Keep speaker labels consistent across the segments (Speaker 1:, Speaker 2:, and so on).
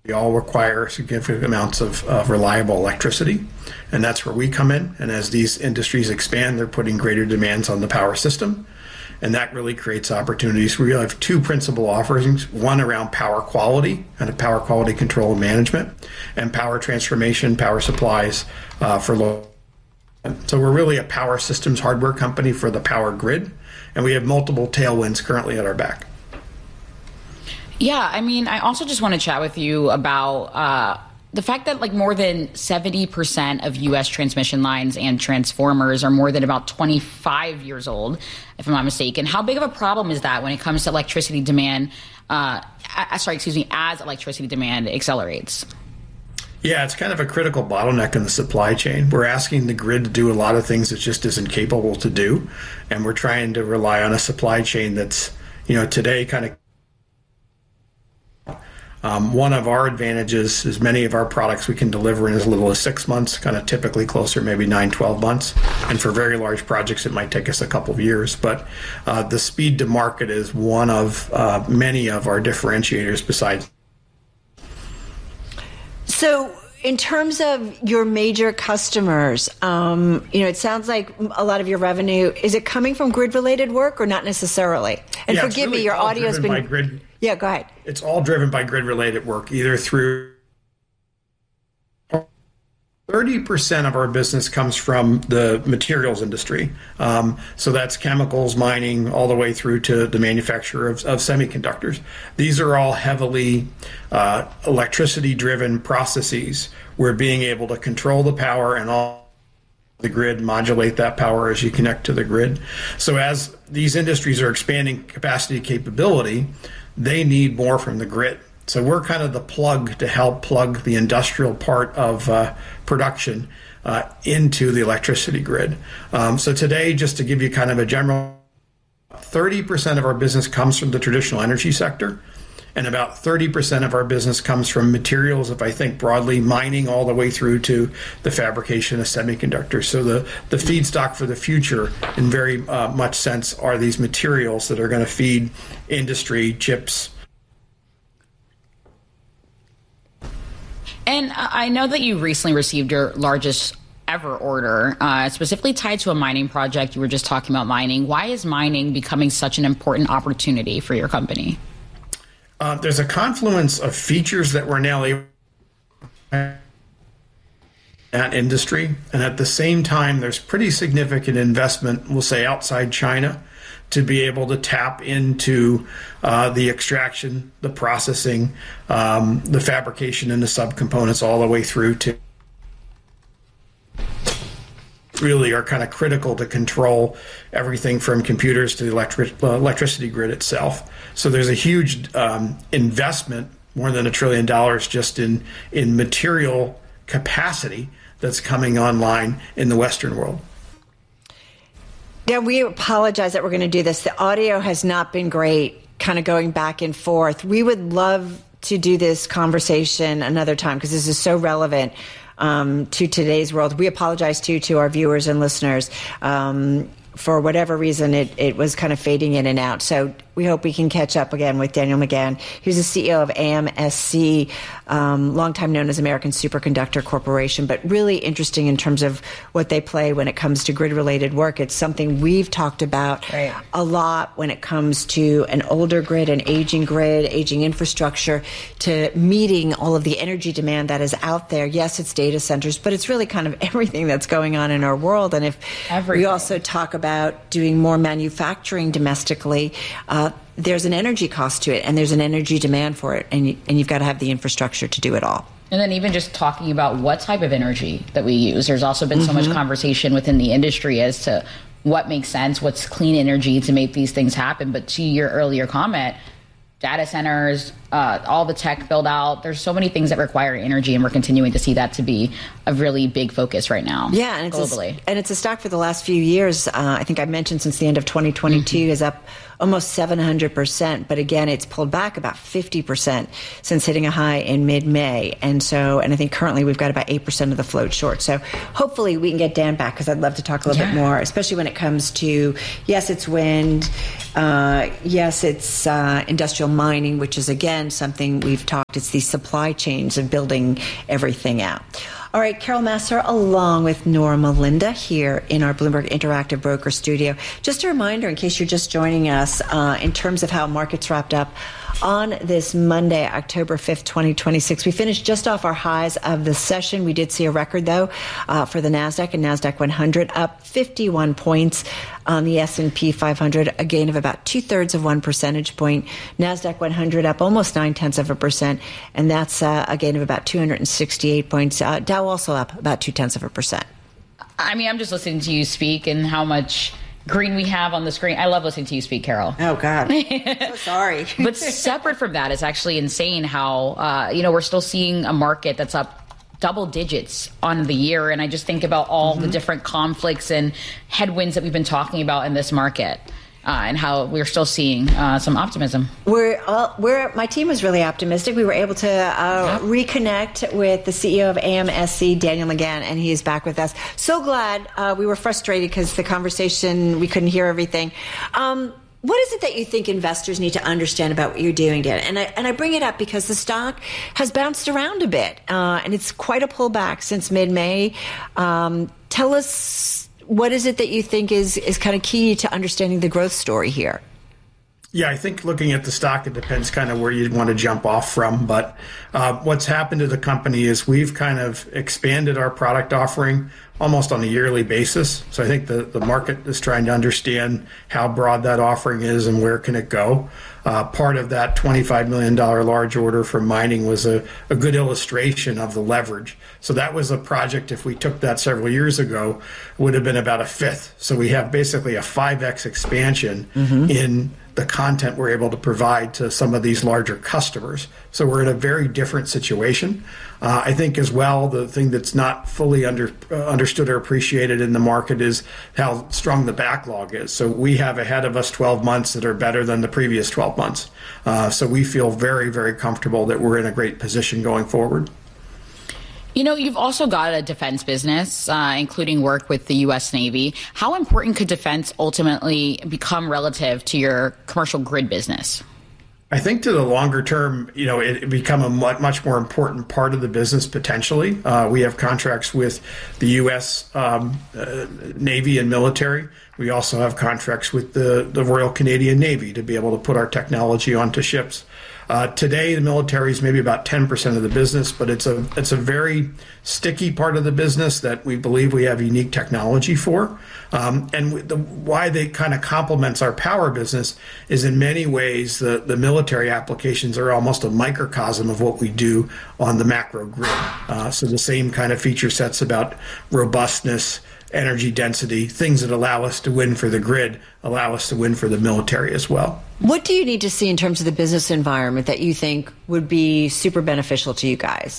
Speaker 1: They all require significant amounts of reliable electricity, and that's where we come in. And as these industries expand, they're putting greater demands on the power system, and that really creates opportunities. We have two principal offerings, one around power quality and power quality control and management, and power transformation, power supplies for low. So we're really a power systems hardware company for the power grid, and we have multiple tailwinds currently at our back.
Speaker 2: Yeah, I mean, I also just want to chat with you about the fact that like more than 70% of U.S. transmission lines and transformers are more than about 25 years old, if I'm not mistaken. How big of a problem is that when it comes to electricity demand? As electricity demand accelerates?
Speaker 1: Yeah, it's kind of a critical bottleneck in the supply chain. We're asking the grid to do a lot of things it just isn't capable to do, and we're trying to rely on a supply chain that's, today kind of. One of our advantages is many of our products we can deliver in as little as 6 months, kind of typically closer, maybe 9-12 months. And for very large projects, it might take us a couple of years. But the speed to market is one of many of our differentiators besides.
Speaker 3: So in terms of your major customers, it sounds like a lot of your revenue, is it coming from grid-related work or not necessarily? And forgive me, your audio has been...
Speaker 1: Grid.
Speaker 3: Yeah, go ahead.
Speaker 1: It's all driven by grid-related work, either through 30% of our business comes from the materials industry. So that's chemicals, mining, all the way through to the manufacture of semiconductors. These are all heavily electricity-driven processes where being able to control the power and all the grid, modulate that power as you connect to the grid. So as these industries are expanding capacity capability, they need more from the grid. So we're kind of the plug to help plug the industrial part of production into the electricity grid. So today, just to give you kind of a general, 30% of our business comes from the traditional energy sector, and about 30% of our business comes from materials, if I think broadly, mining all the way through to the fabrication of semiconductors. So the feedstock for the future, in very much sense, are these materials that are going to feed industry, chips.
Speaker 2: And I know that you recently received your largest ever order, specifically tied to a mining project. You were just talking about mining. Why is mining becoming such an important opportunity for your company?
Speaker 1: There's a confluence of features that we're now able to that industry, and at the same time, there's pretty significant investment, we'll say, outside China, to be able to tap into the extraction, the processing, the fabrication, and the subcomponents, all the way through to really are kind of critical to control everything from computers to the electricity grid itself. So there's a huge investment, more than $1 trillion, just in material capacity that's coming online in the Western world.
Speaker 3: Yeah, we apologize that we're going to do this. The audio has not been great, kind of going back and forth. We would love to do this conversation another time because this is so relevant to today's world. We apologize, too, to our viewers and listeners. For whatever reason, it was kind of fading in and out. So we hope we can catch up again with Daniel McGahn. He's the CEO of AMSC, longtime known as American Superconductor Corporation, but really interesting in terms of what they play when it comes to grid-related work. It's something we've talked about a lot when it comes to an older grid, an aging infrastructure, to meeting all of the energy demand that is out there. Yes, it's data centers, but it's really kind of everything that's going on in our world. And if we also talk about doing more manufacturing domestically, there's an energy cost to it, and there's an energy demand for it, and you've got to have the infrastructure to do it all.
Speaker 2: And then even just talking about what type of energy that we use, there's also been so much conversation within the industry as to what makes sense, what's clean energy to make these things happen. But to your earlier comment, data centers, all the tech build out, there's so many things that require energy, and we're continuing to see that to be a really big focus right now.
Speaker 3: Yeah, and
Speaker 2: globally.
Speaker 3: It's a stock for the last few years. I think I mentioned since the end of 2022 is up almost 700%. But again, it's pulled back about 50% since hitting a high in mid-May. And I think currently we've got about 8% of the float short. So hopefully we can get Dan back, because I'd love to talk a little bit more, especially when it comes to, yes, it's wind. Yes, it's industrial mining, which is, again, again, something we've talked, it's the supply chains of building everything out. All right, Carol Massar along with Nora Melinda here in our Bloomberg Interactive Broker Studio. Just a reminder, in case you're just joining us, in terms of how markets wrapped up on this Monday, October 5th, 2026. We finished just off our highs of the session. We did see a record, though, for the NASDAQ and NASDAQ 100, up 51 points on the S&P 500, a gain of about 2/3 of 1 percentage point. NASDAQ 100 up almost 0.9%, and that's a gain of about 268 points. Dow also up about 0.2%.
Speaker 2: I mean, I'm just listening to you speak and how much green we have on the screen. I love listening to you speak, Carol.
Speaker 3: Oh, God. So sorry.
Speaker 2: But separate from that, it's actually insane how, we're still seeing a market that's up double digits on the year. And I just think about all the different conflicts and headwinds that we've been talking about in this market. And how we're still seeing some optimism.
Speaker 3: My team was really optimistic. We were able to reconnect with the CEO of AMSC, Daniel McGahn, and he is back with us. So glad. We were frustrated because the conversation, we couldn't hear everything. What is it that you think investors need to understand about what you're doing, Dan? And I bring it up because the stock has bounced around a bit, and it's quite a pullback since mid-May. Tell us, what is it that you think is kind of key to understanding the growth story here?
Speaker 1: Yeah, I think looking at the stock, it depends kind of where you'd want to jump off from. But what's happened to the company is we've kind of expanded our product offering almost on a yearly basis. So I think the market is trying to understand how broad that offering is and where can it go. Part of that $25 million large order from mining was a good illustration of the leverage. So that was a project, if we took that several years ago, would have been about a fifth. So we have basically a 5x expansion in the content we're able to provide to some of these larger customers. So we're in a very different situation. I think as well, the thing that's not fully understood or appreciated in the market is how strong the backlog is. So we have ahead of us 12 months that are better than the previous 12 months. So we feel very, very comfortable that we're in a great position going forward.
Speaker 2: You've also got a defense business, including work with the U.S. Navy. How important could defense ultimately become relative to your commercial grid business?
Speaker 1: I think to the longer term, it become a much more important part of the business potentially. We have contracts with the U.S. Navy and military. We also have contracts with the Royal Canadian Navy to be able to put our technology onto ships. Today, the military is maybe about 10% of the business, but it's a very sticky part of the business that we believe we have unique technology for. Why they kind of complements our power business is in many ways the military applications are almost a microcosm of what we do on the macro grid. So the same kind of feature sets about robustness, energy density, things that allow us to win for the grid, allow us to win for the military as well.
Speaker 3: What do you need to see in terms of the business environment that you think would be super beneficial to you guys?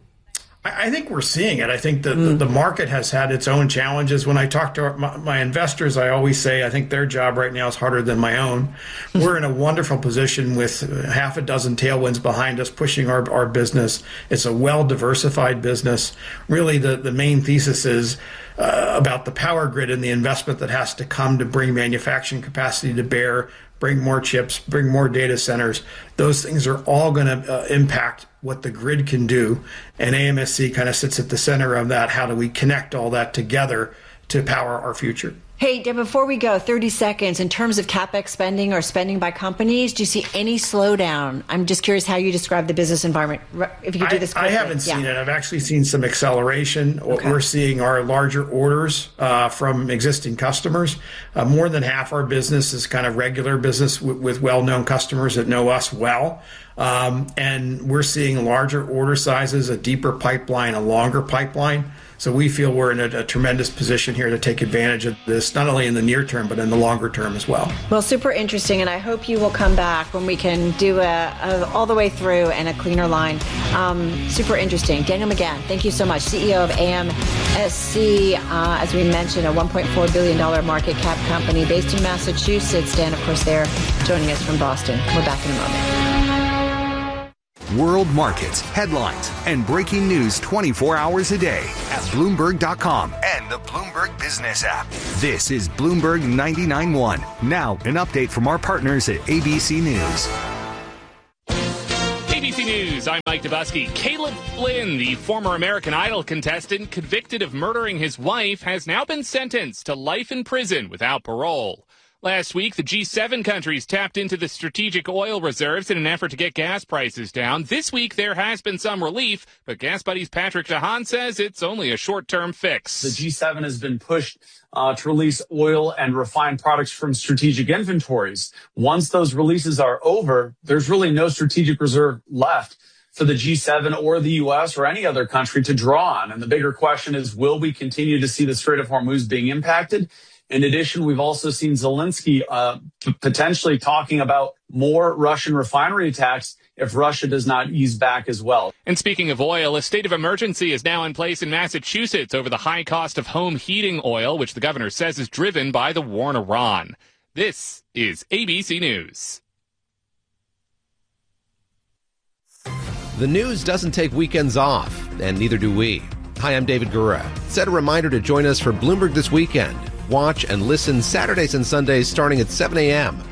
Speaker 1: I think we're seeing it. I think the market has had its own challenges. When I talk to my investors, I always say I think their job right now is harder than my own. We're in a wonderful position with half a dozen tailwinds behind us pushing our business. It's a well-diversified business. Really, the main thesis is about the power grid and the investment that has to come to bring manufacturing capacity to bear, bring more chips, bring more data centers. Those things are all going to impact what the grid can do. And AMSC kind of sits at the center of that. How do we connect all that together to power our future?
Speaker 3: Hey, Deb, before we go, 30 seconds, in terms of CapEx spending or spending by companies, do you see any slowdown? I'm just curious how you describe the business environment. If you could do this quickly.
Speaker 1: I haven't seen it. I've actually seen some acceleration. Okay. We're seeing our larger orders from existing customers. More than half our business is kind of regular business with well-known customers that know us well. And we're seeing larger order sizes, a deeper pipeline, a longer pipeline. So we feel we're in a tremendous position here to take advantage of this, not only in the near term, but in the longer term as well. Well,
Speaker 3: super interesting. And I hope you will come back when we can do a all the way through and a cleaner line. Super interesting. Daniel McGahn, thank you so much. CEO of AMSC, as we mentioned, a $1.4 billion market cap company based in Massachusetts. Dan, of course, there joining us from Boston. We're back in a moment.
Speaker 4: World markets, headlines, and breaking news 24 hours a day at Bloomberg.com and the Bloomberg Business app. This is Bloomberg 99.1. Now, an update from our partners at ABC News.
Speaker 5: News. I'm Mike Dubusky. Caleb Flynn, the former American Idol contestant convicted of murdering his wife, has now been sentenced to life in prison without parole. Last week, the G7 countries tapped into the strategic oil reserves in an effort to get gas prices down. This week, there has been some relief, but Gas Buddy's Patrick DeHaan says it's only a short-term fix.
Speaker 6: The G7 has been pushed to release oil and refined products from strategic inventories. Once those releases are over, there's really no strategic reserve left for the G7 or the U.S. or any other country to draw on. And the bigger question is, will we continue to see the Strait of Hormuz being impacted? In addition, we've also seen Zelensky potentially talking about more Russian refinery attacks if Russia does not ease back as well.
Speaker 5: And speaking of oil, a state of emergency is now in place in Massachusetts over the high cost of home heating oil, which the governor says is driven by the war in Iran. This is ABC News.
Speaker 7: The news doesn't take weekends off, and neither do we. Hi, I'm David Gura. Set a reminder to join us for Bloomberg This Weekend. Watch and listen Saturdays and Sundays starting at 7 a.m.